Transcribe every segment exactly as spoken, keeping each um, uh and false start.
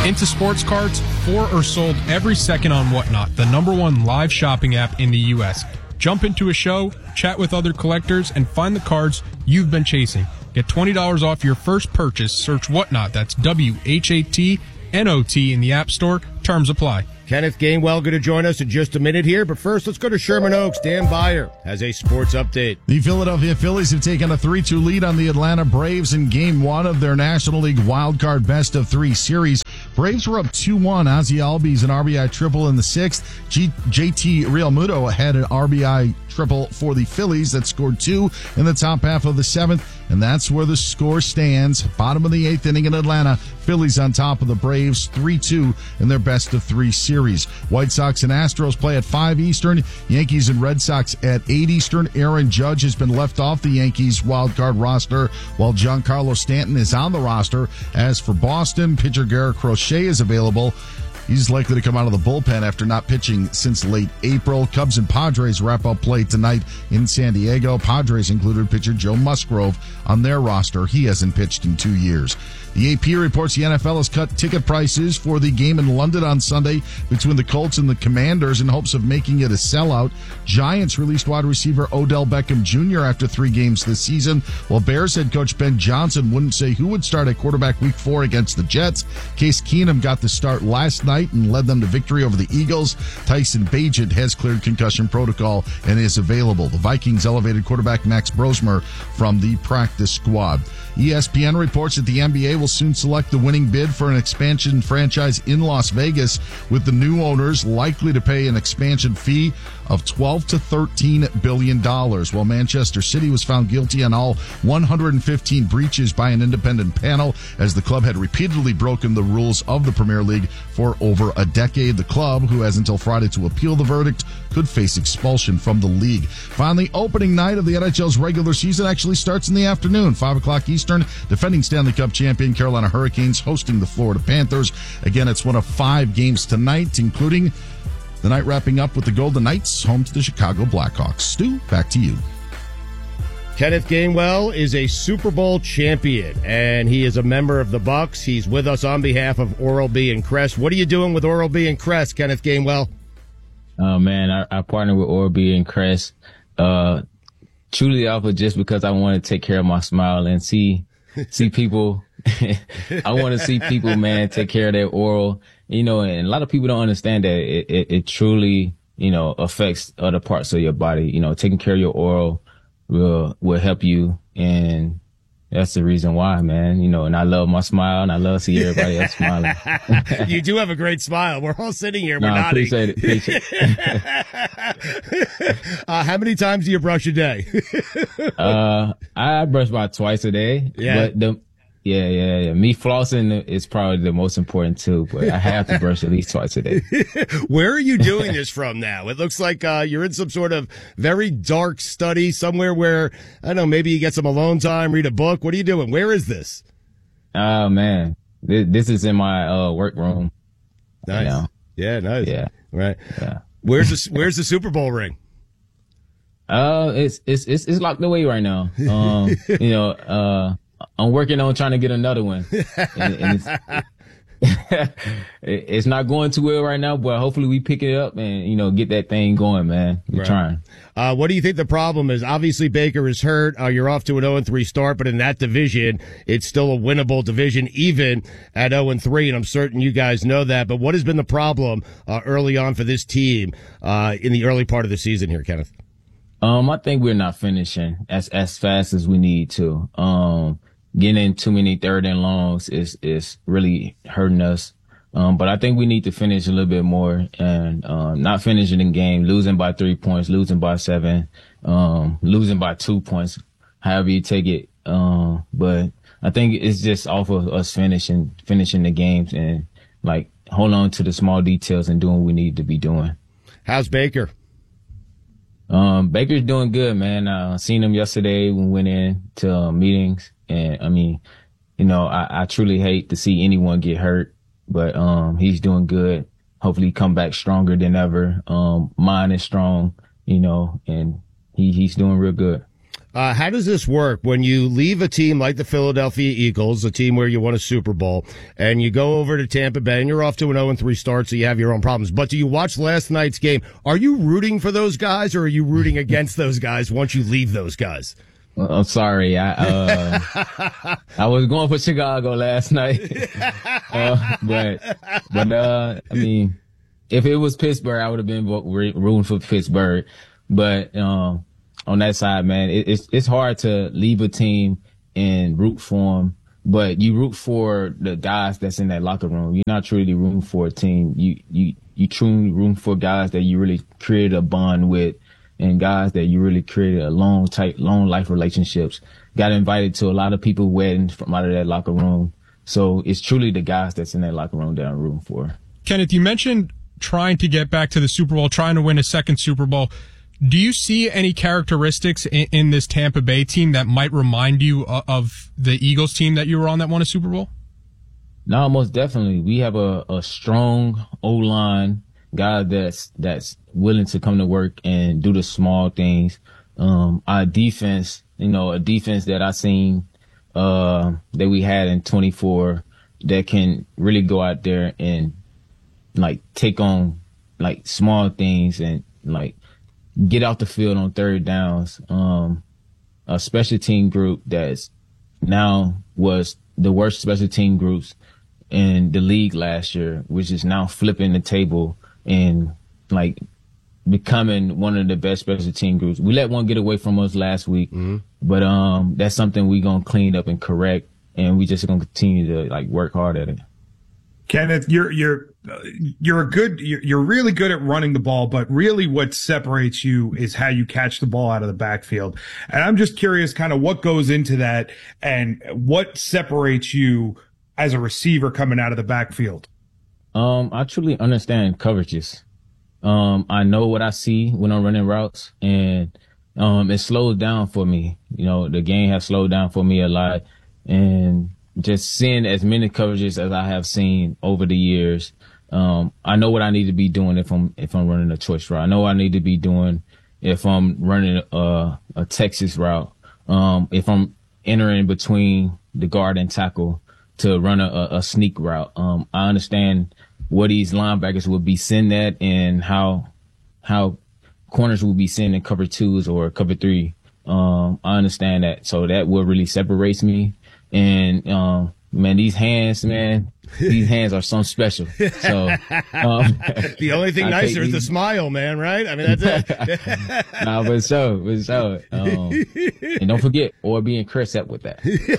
Into sports cards, four are sold every second on Whatnot, the number one live shopping app in the U S. Jump into a show, chat with other collectors, and find the cards you've been chasing. Get twenty dollars off your first purchase. Search Whatnot. That's W H A T N O T in the App Store. Terms apply. Kenneth Gainwell going to join us in just a minute here, but first let's go to Sherman Oaks. Dan Beyer has a sports update. The Philadelphia Phillies have taken a three two lead on the Atlanta Braves in Game one of their National League Wildcard Best of Three series. Braves were up two one. Ozzie Albies an R B I triple in the sixth. G- J T Realmuto had an R B I triple for the Phillies that scored two in the top half of the seventh, and that's where the score stands. Bottom of the eighth inning in Atlanta. Phillies on top of the Braves three two in their best of three series. White Sox and Astros play at five Eastern. Yankees and Red Sox at eight Eastern. Aaron Judge has been left off the Yankees wildcard roster, while Giancarlo Stanton is on the roster. As for Boston, pitcher Garrett Crochet is available. He's likely to come out of the bullpen after not pitching since late April. Cubs and Padres wrap up play tonight in San Diego. Padres included pitcher Joe Musgrove on their roster. He hasn't pitched in two years. The A P reports the N F L has cut ticket prices for the game in London on Sunday between the Colts and the Commanders in hopes of making it a sellout. Giants released wide receiver Odell Beckham Junior after three games this season, while Bears head coach Ben Johnson wouldn't say who would start at quarterback week four against the Jets. Case Keenum got the start last night and led them to victory over the Eagles. Tyson Bagent has cleared concussion protocol and is available. The Vikings elevated quarterback Max Brosmer from the practice squad. E S P N reports that the N B A will soon select the winning bid for an expansion franchise in Las Vegas, with the new owners likely to pay an expansion fee of twelve to thirteen billion dollars, while Manchester City was found guilty on all one hundred fifteen breaches by an independent panel, as the club had repeatedly broken the rules of the Premier League for over a decade. The club, who has until Friday to appeal the verdict, could face expulsion from the league. Finally, opening night of the N H L's regular season actually starts in the afternoon, five o'clock Eastern. Defending Stanley Cup champion Carolina Hurricanes hosting the Florida Panthers. Again, it's one of five games tonight, including the night wrapping up with the Golden Knights home to the Chicago Blackhawks. Stu, back to you. Kenneth Gainwell is a Super Bowl champion, and he is a member of the Bucks. He's with us on behalf of Oral-B and Crest. What are you doing with Oral-B and Crest, Kenneth Gainwell? Oh, man, I, I partner with Oral-B and Crest. Uh, truly off of just because I want to take care of my smile and see see people. I want to see people, man, take care of their oral. You know, and a lot of people don't understand that it, it, it truly, you know, affects other parts of your body. You know, taking care of your oral will will help you, and that's the reason why, man. You know, and I love my smile, and I love to see everybody else smiling. You do have a great smile. We're all sitting here. We're no, nodding. Appreciate it. Appreciate it. uh, how many times do you brush a day? uh, I brush about twice a day. Yeah. But the, yeah, yeah, yeah. Me flossing is probably the most important too, but I have to brush at least twice a day. Where are you doing this from now? It looks like uh, you're in some sort of very dark study somewhere where, I don't know, maybe you get some alone time, read a book. What are you doing? Where is this? Oh, man. This, this is in my uh, workroom. Nice. You know? Yeah, nice. Yeah. Right. Yeah. Where's the, where's the Super Bowl ring? Uh, it's, it's, it's, it's locked away right now. Um, you know, uh, I'm working on trying to get another one. And, and it's, it's not going too well right now, but hopefully we pick it up and, you know, get that thing going, man. We're right. trying. Uh, what do you think the problem is? Obviously, Baker is hurt. Uh, you're off to an oh and three start, but in that division, it's still a winnable division, even at oh and three, and I'm certain you guys know that. But what has been the problem uh, early on for this team uh, in the early part of the season here, Kenneth? Um, I think we're not finishing as, as fast as we need to. Um, Getting too many third and longs is, is really hurting us. Um, but I think we need to finish a little bit more and, um, not finishing the game, losing by three points, losing by seven, um, losing by two points, however you take it. Um, but I think it's just off of us finishing, finishing the games and like hold on to the small details and doing what we need to be doing. How's Baker? Um, Baker's doing good, man. I uh, seen him yesterday when we went in to uh, meetings. And I mean, you know, I, I truly hate to see anyone get hurt, but um, he's doing good. Hopefully he come back stronger than ever. Um, mind is strong, you know, and he, he's doing real good. Uh, how does this work when you leave a team like the Philadelphia Eagles, a team where you won a Super Bowl, and you go over to Tampa Bay and you're off to an oh and three start, so you have your own problems. But do you watch last night's game? Are you rooting for those guys, or are you rooting against those guys once you leave those guys? Well, I'm sorry. I uh, I was going for Chicago last night, uh, but but uh, I mean, if it was Pittsburgh, I would have been rooting for Pittsburgh. But um, on that side, man, it, it's it's hard to leave a team and root for them, but you root for the guys that's in that locker room. You're not truly rooting for a team. You you you truly rooting for guys that you really created a bond with, and guys that you really created a long, tight, long life relationships. Got invited to a lot of people's weddings from out of that locker room. So it's truly the guys that's in that locker room that I'm rooting for. Kenneth, you mentioned trying to get back to the Super Bowl, trying to win a second Super Bowl. Do you see any characteristics in, in this Tampa Bay team that might remind you of, of the Eagles team that you were on that won a Super Bowl? No, most definitely. We have a, a strong O-line, guy that's that's willing to come to work and do the small things. Um, our defense, you know, a defense that I seen uh, that we had in twenty-four that can really go out there and like take on like small things and like get out the field on third downs. Um, a special team group that's now was the worst special team groups in the league last year, which is now flipping the table and like becoming one of the best special team groups. We let one get away from us last week, mm-hmm. but um, that's something we're going to clean up and correct, and we just going to continue to like work hard at it. Kenneth, you're you're you're a good you're, you're really good at running the ball, but really what separates you is how you catch the ball out of the backfield. And I'm just curious kind of what goes into that and what separates you as a receiver coming out of the backfield. Um, I truly understand coverages. Um, I know what I see when I'm running routes, and um, it slows down for me. You know, the game has slowed down for me a lot, and just seeing as many coverages as I have seen over the years, um, I know what I need to be doing if I'm if I'm running a choice route. I know what I need to be doing if I'm running a, a Texas route. Um, if I'm entering between the guard and tackle to run a, a sneak route. Um, I understand what these linebackers would be sending at and how how corners will be sending cover twos or cover three. Um, I understand that. So that what really separates me. And, um, man, these hands, man, these hands are something special. So, um, the only thing nicer is the smile, man, right? I mean, that's it. Nah, but so, but so, um, and don't forget, or being Chris up with that.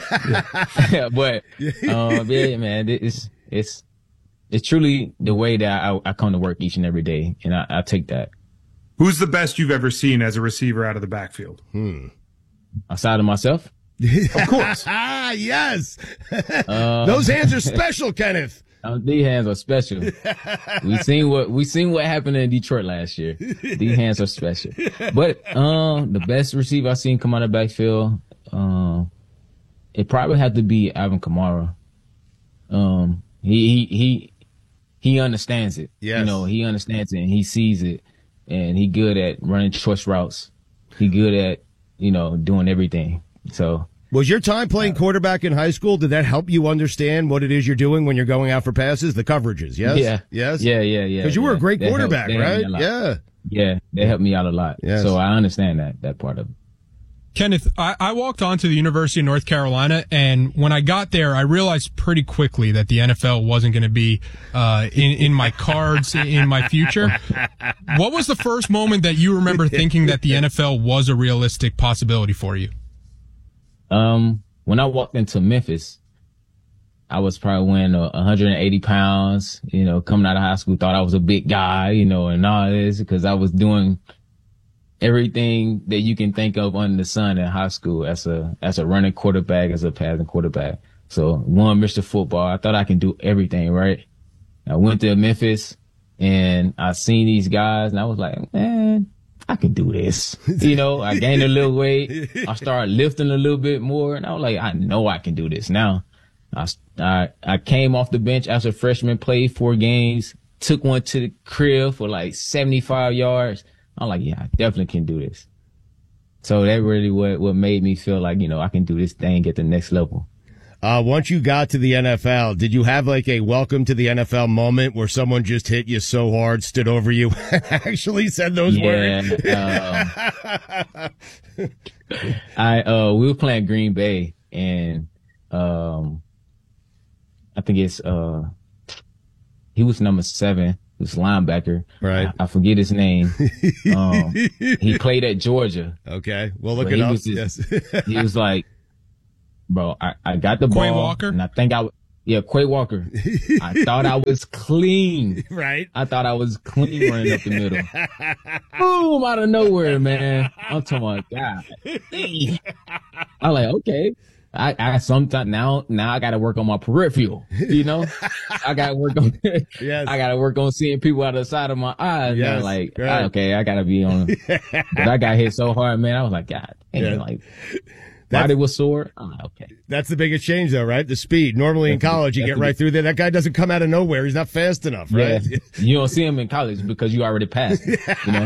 But, um, yeah, man, it's, it's, it's truly the way that I, I come to work each and every day. And I, I take that. Who's the best you've ever seen as a receiver out of the backfield? Hmm. Outside of myself? Of course. Ah, yes. Uh, Those hands are special, Kenneth. Uh, these hands are special. we seen what we seen what happened in Detroit last year. These hands are special. But um, the best receiver I've seen come out of the backfield, um, it probably had to be Alvin Kamara. Um, he he he he understands it. Yes. You know, he understands it and he sees it, and he good at running choice routes. He good at you know doing everything. So. Was your time playing quarterback in high school, did that help you understand what it is you're doing when you're going out for passes, the coverages, yes? Yeah. Yes? Yeah, yeah, yeah. Because you yeah. were a great they quarterback, helped, right? Yeah. Yeah, they helped me out a lot. Yes. So I understand that, that part of it. Kenneth, I, I walked onto the University of North Carolina, and when I got there, I realized pretty quickly that the N F L wasn't going to be uh, in, in my cards in my future. What was the first moment that you remember thinking that the N F L was a realistic possibility for you? Um, when I walked into Memphis, I was probably weighing uh, one hundred eighty pounds, you know, coming out of high school, thought I was a big guy, you know, and all this because I was doing everything that you can think of under the sun in high school as a, as a running quarterback, as a passing quarterback. So one, Mister Football, I thought I can do everything, right? I went to Memphis and I seen these guys and I was like, man, I can do this. You know, I gained a little weight. I started lifting a little bit more and I was like, I know I can do this. Now I, I, I came off the bench as a freshman, played four games, took one to the crib for like seventy-five yards. I'm like, yeah, I definitely can do this. So that really what, what made me feel like, you know, I can do this thing at the next level. Uh, once you got to the N F L, did you have like a welcome to the N F L moment where someone just hit you so hard, stood over you, and actually said those yeah, words? um, I, uh, we were playing Green Bay, and, um, I think it's, uh, he was number seven. This linebacker. Right. I, I forget his name. Um, he played at Georgia. Okay. We'll look But it he up. was just- Yes. He was like, bro, I, I got the Quay ball. Walker? And I think I, w- yeah, Quay Walker. I thought I was clean. Right. I thought I was clean running up the middle. Boom, out of nowhere, man. I'm talking about, God. I'm like, okay. I, I sometimes now, now I got to work on my peripheral, you know, I got to work on, Yes. I got to work on seeing people out of the side of my eyes. Yes, Yes. Like, right. ah, okay, I got to be on, but I got hit so hard, man. I was like, God, dang, Yeah. like, That's- body was sore. Oh, okay. That's the biggest change, though, right? The speed. Normally in college, you get right through there. That guy doesn't come out of nowhere. He's not fast enough, right? Yeah. You don't see him in college because you already passed, you know?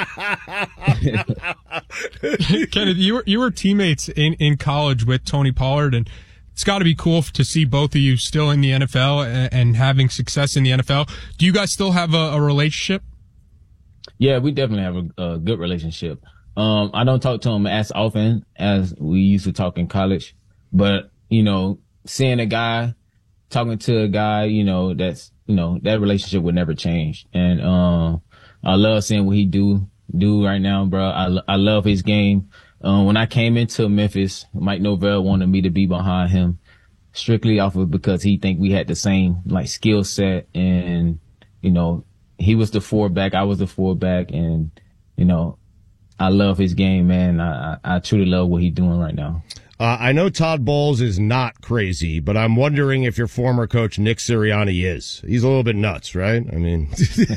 Kenneth, you were you were teammates in, in college with Tony Pollard, and it's got to be cool to see both of you still in the N F L and, and having success in the N F L. Do you guys still have a, a relationship? Yeah, we definitely have a, a good relationship. Um, I don't talk to him as often as we used to talk in college, but, you know, seeing a guy, talking to a guy, you know, that's, you know, that relationship would never change. And, um, I love seeing what he do, do right now, bro. I, I love his game. Um, when I came into Memphis, Mike Norvell wanted me to be behind him strictly off of because he think we had the same, like, skill set. And, you know, he was the four back, I was the four back, and, you know, I love his game, man. I, I, I truly love what he's doing right now. Uh, I know Todd Bowles is not crazy, but I'm wondering if your former coach, Nick Sirianni, is. He's a little bit nuts, right? I mean.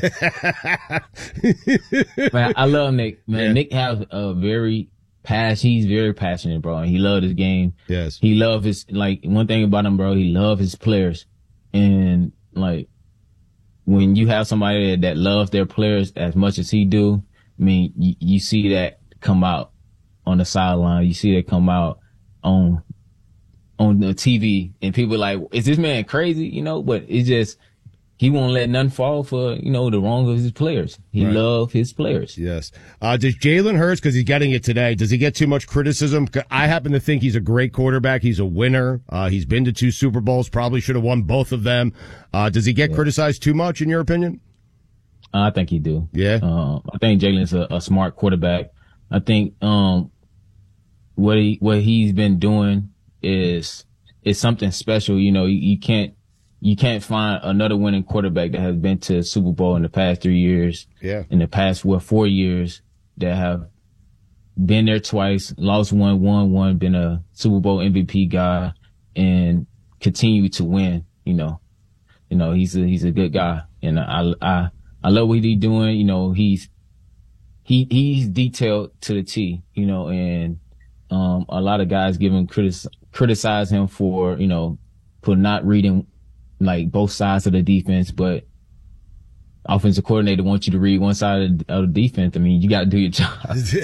Man, I love Nick, man. Yeah. Nick has a very passion. He's very passionate, bro. And he loved his game. Yes. He loved his, like, one thing about him, bro, he loved his players. And, like, when you have somebody that, that loves their players as much as he do, I mean, you, you see that come out on the sideline. You see that come out on on the T V, and people like, is this man crazy? You know, but it's just he won't let nothing fall for, you know, the wrong of his players. He Right. love his players. Yes. Uh, does Jalen Hurts, because he's getting it today, does he get too much criticism? I happen to think he's a great quarterback. He's a winner. Uh, he's been to two Super Bowls, probably should have won both of them. Uh, does he get Yeah. criticized too much, in your opinion? Uh, I think he do. Yeah. Um, I think Jalen's a, a smart quarterback. I think um, what he what he's been doing is is something special. You know, you, you can't you can't find another winning quarterback that has been to Super Bowl in the past three years. Yeah. In the past what four years that have been there twice, lost one, won one, been a Super Bowl M V P guy, and continue to win. You know, you know he's a he's a good guy, and I I I love what he's doing. You know, he's he he's detailed to the T. You know, and um a lot of guys give him critic criticize him for you know for not reading like both sides of the defense, but offensive coordinator wants you to read one side of the, of the defense. I mean, you got to do your job.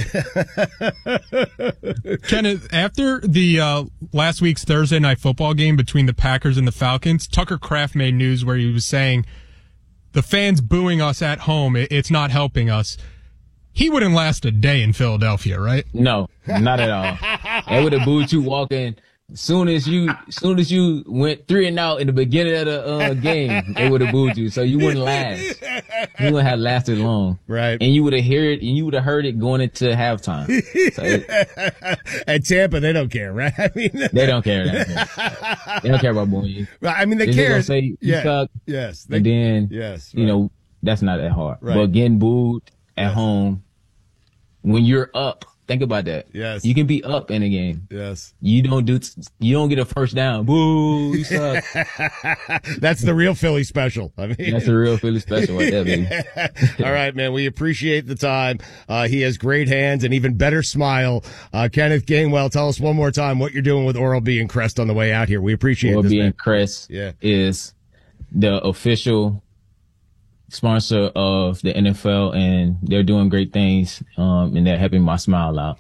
Kenneth, after the uh, last week's Thursday night football game between the Packers and the Falcons, Tucker Kraft made news where he was saying the fans booing us at home, it, it's not helping us. He wouldn't last a day in Philadelphia, right? No, not at all. They would have booed you walking. Soon as you, soon as you went three and out in the beginning of the uh, game, they would have booed you. So you wouldn't last. You wouldn't have lasted long, Right. And you would have heard, and you would have heard it going into halftime. So it, At Tampa, they don't care, right? I mean, they don't care. That they don't care about booing you. Well, I mean, they They're just care. gonna say you yeah. suck, Yes. They, and then yes. you know that's not that hard. Right. But getting booed at Yes. home when you're up, think about that. Yes. You can be up in a game. Yes. You don't do, you don't get a first down. Boo, you suck. That's the real Philly special. I mean, That's a real Philly special right there, baby. All right, man. We appreciate the time. Uh, he has great hands and even better smile. Uh, Kenneth Gainwell, tell us one more time what you're doing with Oral-B and Crest on the way out here. We appreciate Oral-B this, man. and Crest Yeah. is the official sponsor of the N F L, and they're doing great things, um, and they're helping my smile out.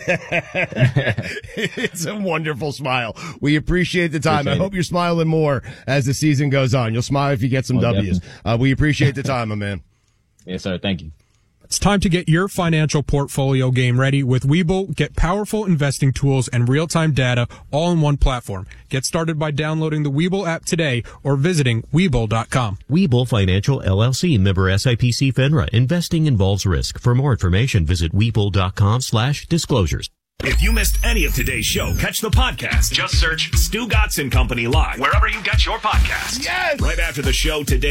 It's a wonderful smile. We appreciate the time. Appreciate I hope it. you're smiling more as the season goes on. You'll smile if you get some Oh, W's. definitely. Uh, we appreciate the time, my man. Yes, sir. Thank you. It's time to get your financial portfolio game ready with Webull. Get powerful investing tools and real-time data all in one platform. Get started by downloading the Webull app today or visiting Webull dot com. Webull Financial L L C, member S I P C FINRA. Investing involves risk. For more information, visit Webull dot com slash disclosures. If you missed any of today's show, catch the podcast. Just search Stu Gatz and Company Live wherever you get your podcasts. Yes! Right after the show today.